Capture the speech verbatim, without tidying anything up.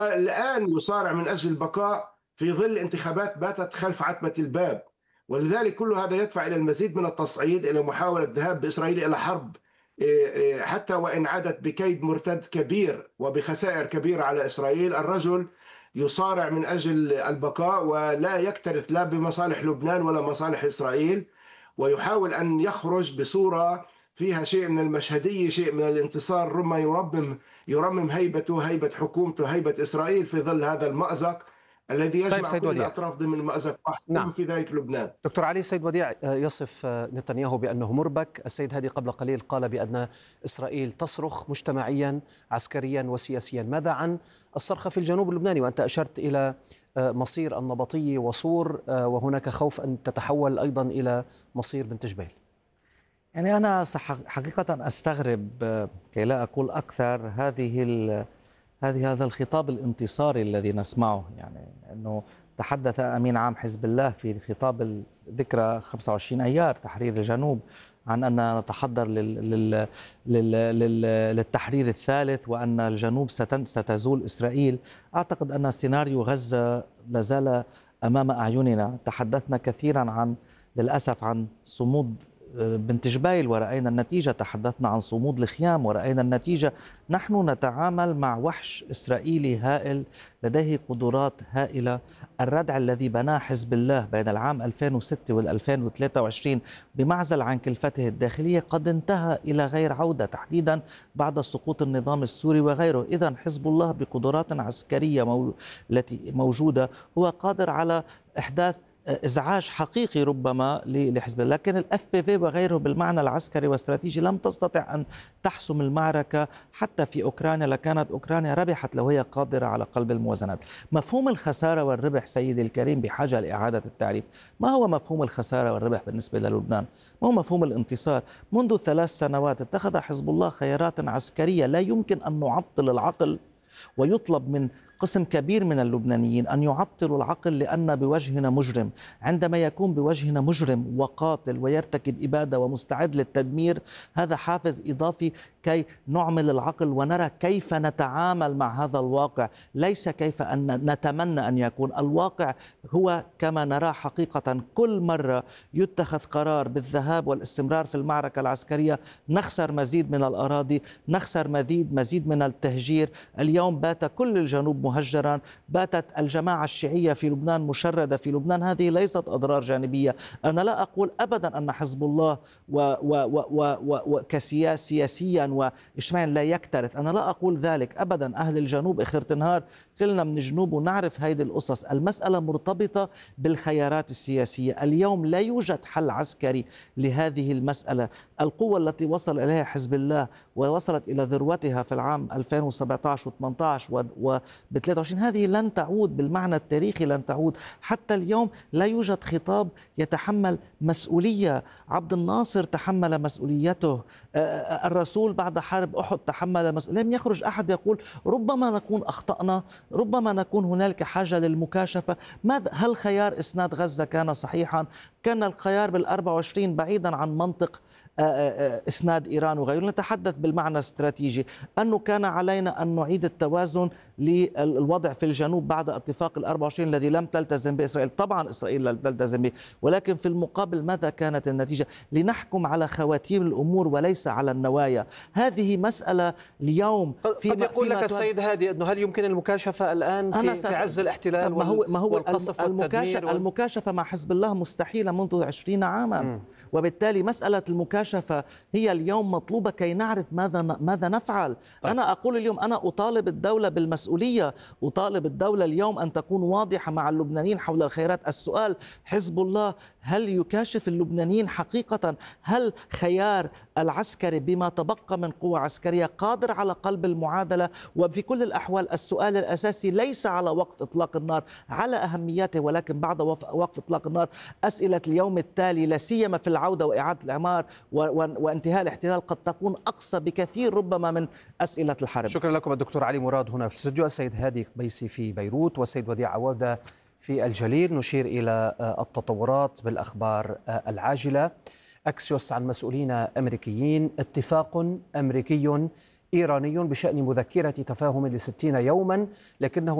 الآن يصارع من أجل البقاء في ظل انتخابات باتت خلف عتبة الباب. ولذلك كل هذا يدفع إلى المزيد من التصعيد، إلى محاولة ذهاب إسرائيل إلى حرب، إيه، إيه، حتى وإن عادت بكيد مرتد كبير وبخسائر كبيرة على إسرائيل. الرجل يصارع من أجل البقاء ولا يكترث لا بمصالح لبنان ولا مصالح إسرائيل، ويحاول أن يخرج بصورة فيها شيء من المشهدية، شيء من الانتصار، ربما يرمم يرمم هيبته، هيبة حكومته، هيبة إسرائيل في ظل هذا المأزق الذي طيب يجمع سيد كل وديع. الأطراف ضمن مأزق واحد، بما نعم. في ذلك لبنان. دكتور علي، سيد وديع يصف نتنياهو بأنه مربك. السيد هادي قبل قليل قال بأن إسرائيل تصرخ مجتمعيا عسكريا وسياسيا. ماذا عن الصرخة في الجنوب اللبناني؟ وأنت أشرت إلى مصير النبطية وصور، وهناك خوف أن تتحول أيضا إلى مصير بنت جبيل. يعني أنا حقيقة أستغرب، كي لا أقول أكثر، هذه هذه هذا الخطاب الانتصاري الذي نسمعه. يعني أنه تحدث أمين عام حزب الله في خطاب ذكرى خمسة وعشرين أيار تحرير الجنوب عن أن نتحضر لل... لل... لل... لل... للتحرير الثالث، وأن الجنوب ستن... ستزول إسرائيل. أعتقد أن سيناريو غزة لازال أمام أعيننا. تحدثنا كثيرا عن، للأسف، عن صمود بنت جبيل ورأينا النتيجة، تحدثنا عن صمود الخيام ورأينا النتيجة. نحن نتعامل مع وحش إسرائيلي هائل لديه قدرات هائلة. الردع الذي بناه حزب الله بين العام ألفين وستة وألفين وثلاثة وعشرين بمعزل عن كلفته الداخلية قد انتهى إلى غير عودة، تحديدا بعد سقوط النظام السوري وغيره. إذن حزب الله بقدرات عسكرية مو... التي موجودة هو قادر على إحداث إزعاج حقيقي ربما لحزب الله، لكن الاف بي في وغيره بالمعنى العسكري والاستراتيجي لم تستطع أن تحسم المعركة حتى في أوكرانيا، لكانت أوكرانيا ربحت لو هي قادرة على قلب الموازنات. مفهوم الخسارة والربح سيدي الكريم بحاجة لإعادة التعريف. ما هو مفهوم الخسارة والربح بالنسبة للبنان؟ ما هو مفهوم الانتصار؟ منذ ثلاث سنوات اتخذ حزب الله خيارات عسكرية لا يمكن أن نعطل العقل، ويطلب من قسم كبير من اللبنانيين أن يعطلوا العقل لأن بوجهنا مجرم. عندما يكون بوجهنا مجرم وقاتل ويرتكب إبادة ومستعد للتدمير، هذا حافز إضافي كي نعمل العقل ونرى كيف نتعامل مع هذا الواقع، ليس كيف أن نتمنى أن يكون. الواقع هو كما نراه حقيقة. كل مرة يتخذ قرار بالذهاب والاستمرار في المعركة العسكرية نخسر مزيد من الأراضي، نخسر مزيد مزيد من التهجير. اليوم بات كل الجنوب مهجرا، باتت الجماعة الشيعية في لبنان مشردة في لبنان. هذه ليست أضرار جانبية. أنا لا أقول أبدا أن حزب الله وكسياسيا واجتماعيا لا يكترث، أنا لا أقول ذلك أبدا. أهل الجنوب إخر تنهار كلنا من جنوب ونعرف هذه القصص. المسألة مرتبطة بالخيارات السياسية. اليوم لا يوجد حل عسكري لهذه المسألة. القوة التي وصل إليها حزب الله ووصلت إلى ذروتها في العام ألفين وسبعة عشر وثمانية عشر وب ثلاثة وعشرين هذه لن تعود بالمعنى التاريخي، لن تعود. حتى اليوم لا يوجد خطاب يتحمل مسؤولية. عبد الناصر تحمل مسؤوليته، الرسول بعد حرب أحد تحمل مسؤولية. لم يخرج أحد يقول ربما نكون أخطأنا، ربما نكون هنالك حاجة للمكاشفة. ماذا؟ هل خيار إسناد غزة كان صحيحا؟ كان الخيار بالأربع وعشرين بعيدا عن منطق إسناد إيران وغيره. نتحدث بالمعنى الاستراتيجي أنه كان علينا أن نعيد التوازن للوضع في الجنوب بعد اتفاق الأربع وعشرين الذي لم تلتزم به إسرائيل. طبعا إسرائيل لم تلتزم به، ولكن في المقابل ماذا كانت النتيجة؟ لنحكم على خواتيم الأمور وليس على النوايا. هذه مسألة اليوم في قد يقول لك السيد هادي أنه هل يمكن المكاشفة الآن في, في عز الاحتلال ما هو ما هو والقصف المكاشفة, وال... المكاشفة مع حزب الله مستحيلة منذ عشرين عاما. م. وبالتالي مسألة المكاشفة هي اليوم مطلوبة كي نعرف ماذا ماذا نفعل. طيب. أنا أقول اليوم أنا أطالب الدولة بالمسؤولية، أطالب الدولة اليوم أن تكون واضحة مع اللبنانيين حول الخيارات. السؤال حزب الله هل يكاشف اللبنانيين حقيقة؟ هل خيار العسكري بما تبقى من قوة عسكرية قادر على قلب المعادلة؟ وفي كل الأحوال السؤال الأساسي ليس على وقف إطلاق النار، على أهميته، ولكن بعد وقف إطلاق النار أسئلة اليوم التالي لا سيما في العودة وإعادة الإعمار وانتهاء الاحتلال قد تكون أقصى بكثير ربما من أسئلة الحرب. شكرا لكم الدكتور علي مراد هنا في الاستوديو، السيد هادي قبيسي في بيروت والسيد وديع عوادة في الجليل. نشير إلى التطورات بالأخبار العاجلة. أكسيوس عن مسؤولين أمريكيين: اتفاق أمريكي إيراني بشأن مذكرة تفاهم لستين يوما، لكنه